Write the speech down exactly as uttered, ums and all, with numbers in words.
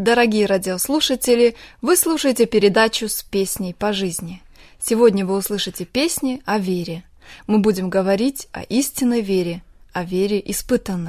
Дорогие радиослушатели, вы слушаете передачу «С песней по жизни». Сегодня вы услышите песни о вере. Мы будем говорить о истинной вере, о вере испытанной.